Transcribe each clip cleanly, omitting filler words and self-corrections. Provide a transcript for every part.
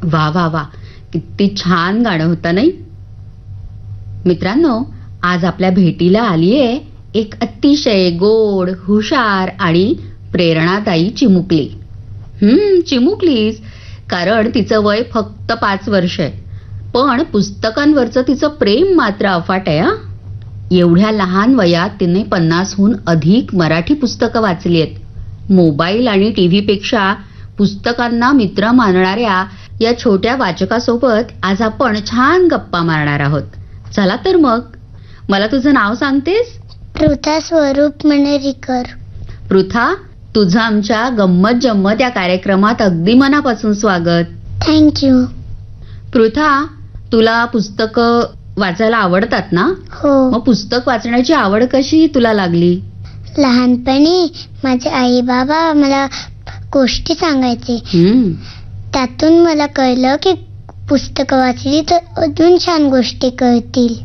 वा वा वा, किती छान गाणं होतं नाही. मित्रांनो, आज आपल्या भेटीला आलीये एक अतिशय गोड, हुशार आणि प्रेरणादायी चिमुकली. चिमुकलीच, कारण तिचं वय फक्त 5 वर्ष आहे. पण पुस्तकांवरचं तिचं प्रेम मात्र अफाट आहे. एवढ्या लहान वयात तिने 50हून अधिक मराठी पुस्तकं वाचली आहेत. मोबाईल आणि टीव्ही पेक्षा पुस्तकांना मित्र मानणाऱ्या या छोट्या वाचकासोबत आज आपण छान गप्पा मारणार आहोत. चला तर मग, मला तुझं नाव सांगतेस? पृथा स्वरूप मनेरीकर. पृथा, तुझं आमच्या गंमत जम्मत या कार्यक्रमात अगदी मनापासून स्वागत. थँक्यू. पृथा, तुला पुस्तकं वाचायला आवडतात ना? हो. मग पुस्तक वाचण्याची आवड कशी तुला लागली? लहानपणी माझे आई बाबा मला गोष्टी सांगायचे. त्यातून मला कळलं की पुस्तकं वाचली तर अजून छान गोष्टी कळतील.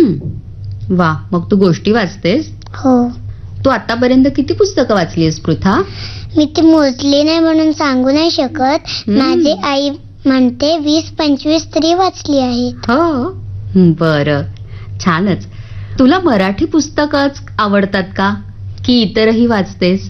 वा, मग तू गोष्टी वाचतेस? हो. तू आतापर्यंत किती पुस्तकं वाचलीस पृथा? मी ती मोजली नाही म्हणून सांगू नाही शकत. माझी आई म्हणते 20-25 तरी वाचली आहेत. हो, बरं, छानच. तुला मराठी पुस्तकच आवडतात का की इतरही वाचतेस?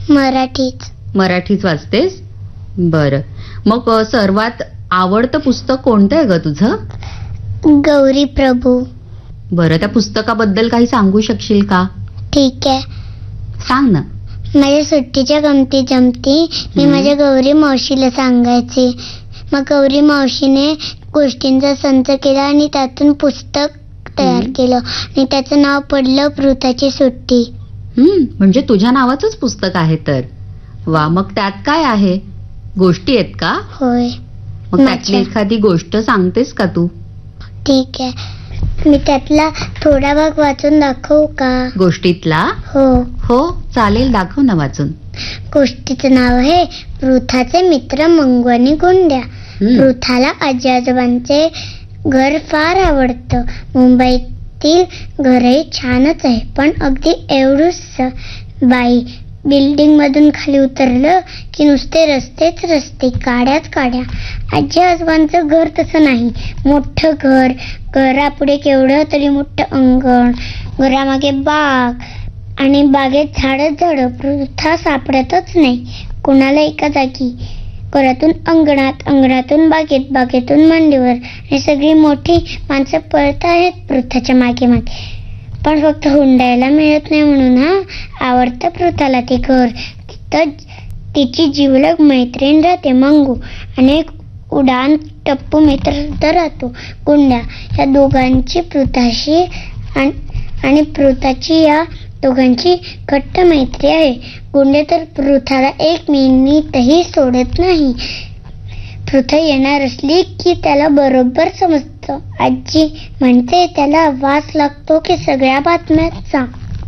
मराठीच वाचतेस? बरं, मग सर्वात आवडतं पुस्तक कोणतं आहे ग तुझं? गौरी प्रभू. बरं, त्या पुस्तकाबद्दल काही सांगू शकशील का? ठीक आहे, सांग ना. माझ्या सुट्टीच्या गमती जमती मी माझ्या गौरी मावशीला सांगायचे. मग गौरी मावशीने गोष्टींचा संच केला आणि त्यातून पुस्तक तयार केलं आणि त्याचं नाव पडलं पृथाची सुट्टी. म्हणजे तुझ्या नावाचंच पुस्तक आहे तर. वा, मग त्यात काय आहे? गोष्टी आहेत का? होय. मग त्यातली एखादी गोष्ट सांगतेस का तू? ठीक आहे, मी त्यातला थोडा भाग वाचून दाखवू का? गोष्टीतला? हो, चालेल, दाखव ना वाचून. गोष्टीचं नाव आहे पृथाचे मित्र मंगू आणि गुंड्या. पृथाला आजी आजोबांचे घर फार आवडतं. मुंबईतील घरही छानच आहे, पण अगदी एवढंच. बाई, बिल्डिंग मधून खाली उतरलं की नुसते रस्तेच रस्ते, काड्याच काड्या. आजी आजोबांचं घर तसं नाही. मोठं घर, घरापुढे केवढं तरी मोठं अंगण, घरामागे बाग आणि बागेत झाडं. पृथा सापडतच नाही कुणाला एका जागी. घरातून अंगणात, अंगणातून बागेत, बागेतून मांडीवर आणि सगळी मोठी माणसं पळत आहेत पृथाच्या मागे मागे. पण फक्त हुंडायला मिळत नाही म्हणून आवडतं पृथाला ते घर. तिथं तिची जिवलग मैत्रीण राहते मंगू आणि एक उडान टप्पू मित्र राहतो गुंड्या. या दोघांची पृथाशी आणि पृथाची या दोघांची घट्ट मैत्री आहे. गुंडे तर पृथाला 1 मिनिटही सोडत नाही. पृथा येणार असली की त्याला बरोबर समजतं. आजी म्हणते त्याला वास लागतो की सगळ्या बातम्यांचा.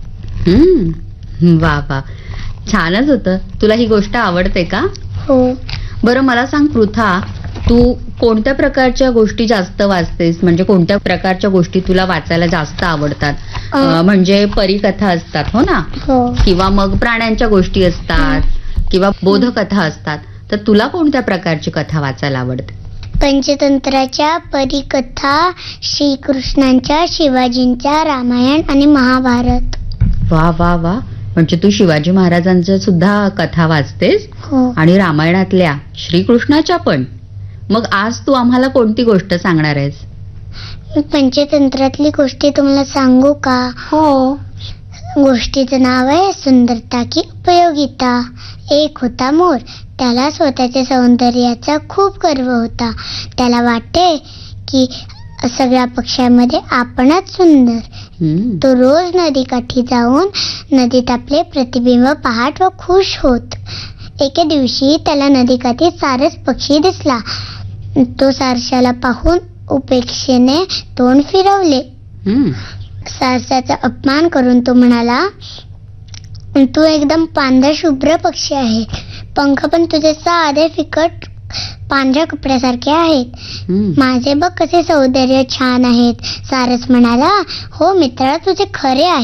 वा वा, छानच होतं. तुला ही गोष्ट आवडते का? हो. बरं, मला सांग पृथा, तू कोणत्या प्रकारच्या गोष्टी जास्त वाचतेस? म्हणजे कोणत्या प्रकारच्या गोष्टी तुला वाचायला जास्त आवडतात? म्हणजे परीकथा असतात, हो ना? हो. किंवा मग प्राण्यांच्या गोष्टी असतात किंवा बोधकथा असतात. तर तुला कोणत्या प्रकारची कथा वाचायला आवडते? पंचतंत्राच्या, परीकथा, श्रीकृष्णांच्या, शिवाजींच्या, रामायण आणि महाभारत. वा वा वा, म्हणजे तू शिवाजी महाराजांच्या सुद्धा कथा वाचतेस? हो. आणि रामायणातल्या, श्रीकृष्णाच्या पण. मग आज तू आम्हाला कोणती गोष्ट सांगणार आहेस? मी पंचतंत्रातली गोष्टी तुम्हाला सांगू का? हो. गोष्टीचं नाव आहे सुंदरता की उपयोगिता. एक होता मोर. त्याला स्वतःच्या सौंदर्याचा खूप गर्व होता. त्याला वाटे की सगळ्या पक्ष्यांमध्ये आपणच सुंदर. तो रोज नदीकाठी जाऊन नदीत आपले प्रतिबिंब पाहत व खुश होत. एके दिवशी त्याला नदीकाठी सारस पक्षी दिसला. तो सारशाला पाहून उपेक्षेने तोंड फिरवले. सारसाचा अपमान करून तो म्हणाला, तू एकदम पांढरा शुभ्र पक्षी आहे. पंख पण तुझे साधे फिकट पांढऱ्या कपड्यासारखे आहेत. माझे बघ कसे सौंदर्य छान आहेत. सारस म्हणाला, हो मित्रा, तुझे खरे आहे.